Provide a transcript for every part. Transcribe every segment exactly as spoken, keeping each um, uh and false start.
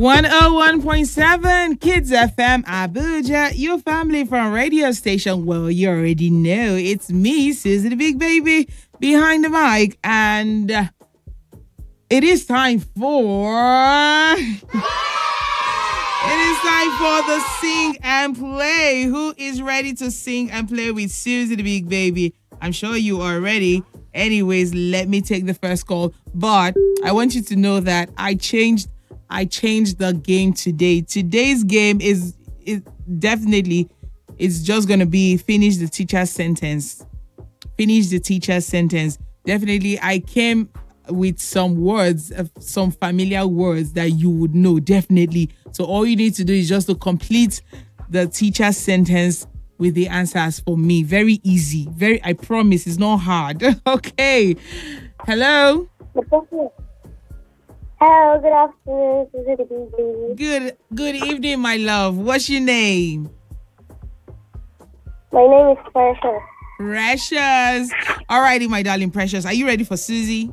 one oh one point seven Kids F M Abuja, your family from radio station. Well, you already know it's me, Susie the Big Baby, behind the mic, and uh, it is time for it is time for the sing and play. Who is ready to sing and play with Susie the Big Baby? I'm sure you are ready. Anyways, let me take the first call, but I want you to know that I changed I changed the game today. Today's game is is definitely it's just gonna be finish the teacher's sentence. Finish the teacher's sentence. Definitely, I came with some words, uh, some familiar words that you would know. Definitely. So all you need to do is just to complete the teacher's sentence with the answers for me. Very easy. Very. I promise, it's not hard. Okay. Hello. Hello, good afternoon. This is the Big Baby. Good good evening, my love. What's your name? My name is Precious. Precious. Alrighty, my darling Precious. Are you ready for Susie?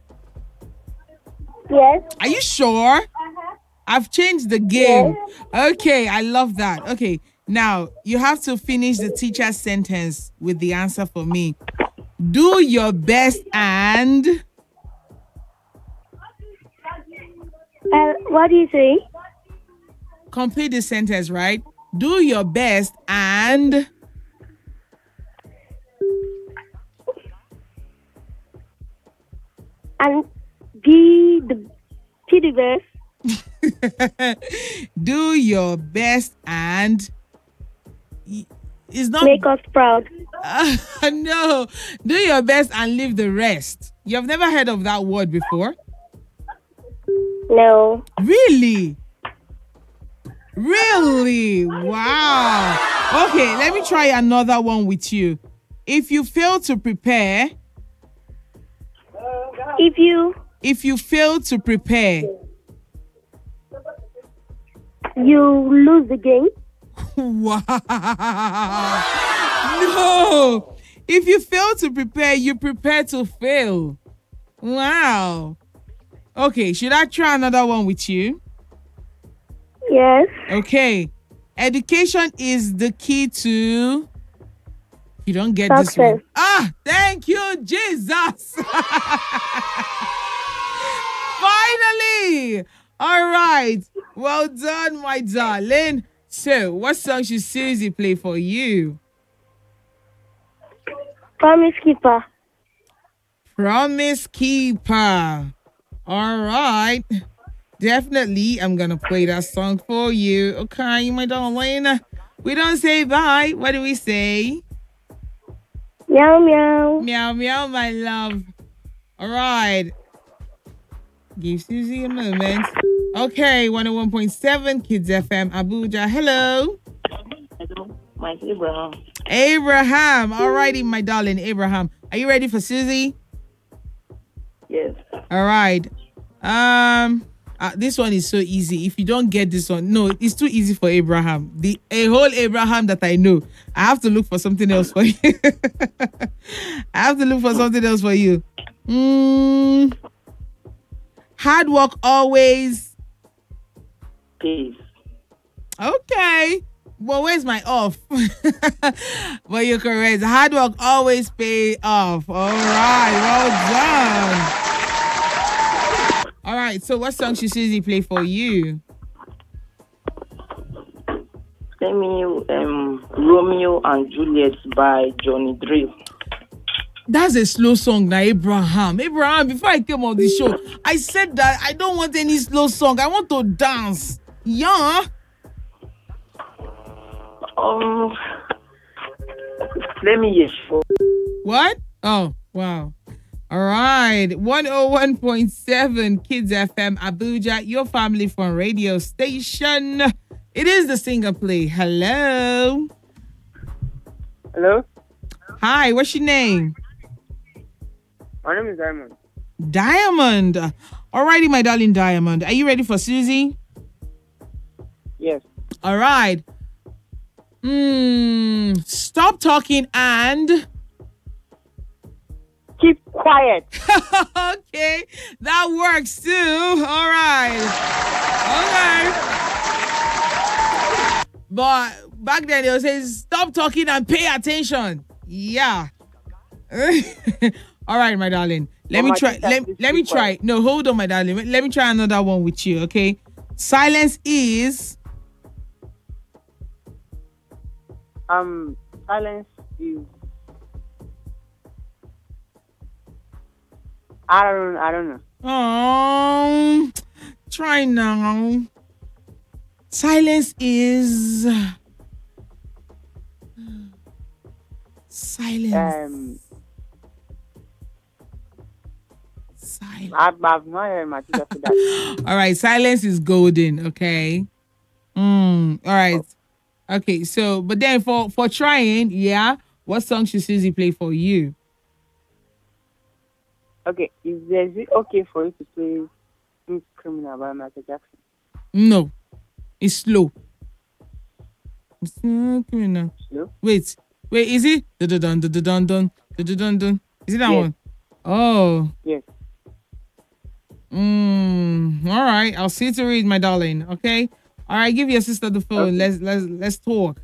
Yes. Are you sure? I've changed the game. Okay, I love that. Okay, now you have to finish the teacher's sentence with the answer for me. Do your best and... Uh, what do you say? Complete the sentence, right? Do your best and... And be the, be the best. Do your best and... It's not... Make us proud. Uh, no. Do your best and leave the rest. You have never heard of that word before? No. Really? Really? Wow. Okay, let me try another one with you. If you fail to prepare... If you... If you fail to prepare... You lose the game. Wow. No. If you fail to prepare, you prepare to fail. Wow. Okay, should I try another one with you? Yes. Okay. Education is the key to... You don't get Success. this one. Ah, thank you, Jesus. Finally. All right. Well done, my darling. So, what song should Susie play for you? Promise Keeper. Promise Keeper. All right. Definitely, I'm going to play that song for you. Okay, my darling. We don't say bye. What do we say? Meow, meow. Meow, meow, my love. All right. Give Susie a moment. Okay, one oh one point seven Kids F M Abuja. Hello. Hello, my Abraham. Abraham. All righty, my darling Abraham. Are you ready for Susie? Yes. All right. Um, uh, this one is so easy. If you don't get this one, no, it's too easy for Abraham. The a whole Abraham that I know. I have to look for something else for you. I have to look for something else for you. Mm, hard work always. Peace. Okay. Well, where's my off? Well, you're correct. Hard work always pay off. All right. Well done. All right. So what song should Susie play for you? Let me um, Romeo and Juliet by Johnny Drill. That's a slow song now, Abraham. Abraham, before I came on the show, I said that I don't want any slow song. I want to dance. Yeah. Um, let me hear. What? Oh, wow. All right. one oh one point seven Kids F M Abuja, your family from radio station. It is the singer play. Hello. Hello? Hi, what's your name? My name is Diamond. Diamond. All righty, my darling Diamond. Are you ready for Susie? Yes. All right. Hmm. Stop talking and... Keep quiet. Okay. That works too. All right. Okay. But back then they would say, stop talking and pay attention. Yeah. All right, my darling. Let Oh, me my try. teacher Let, is let me super. try. No, hold on, my darling. Let me try another one with you, okay? Silence is. Um, silence is. I don't. I don't know. Oh, try now. Silence is. Silence. Um, Silence. I, I've not heard my teacher say that. All right, silence is golden. Okay. Mm, all right. Okay. So, but then for for trying, yeah. What song should Susie play for you? Okay, is, is it okay for you to play Smooth Criminal by Michael Jackson? No, it's slow. It's not criminal. Slow? Wait, wait. Is it dun dun dun dun dun dun dun dun dun? Is it that Yes. one? Oh. Yes. Mm, all right. I'll see to read, my darling. Okay. All right. Give your sister the phone. Okay. Let's let's let's talk.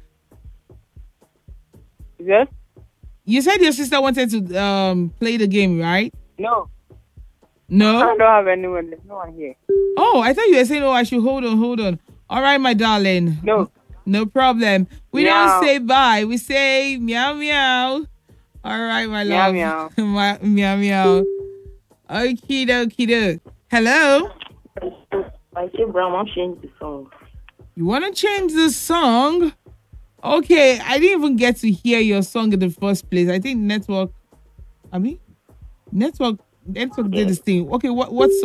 Yes? You said your sister wanted to um play the game, right? No. No. I don't have anyone. There's no one here. Oh, I thought you were saying, oh, I should hold on, hold on. All right, my darling. No. No problem. We Meow. don't say bye. We say meow meow. All right, my Meow, love. meow. My- meow meow. Okie dokie doke. Hello. I say, Brown, I'm change the song. You want to change the song? Okay, I didn't even get to hear your song in the first place. I think network. I mean, network. Network did this thing. Okay, what what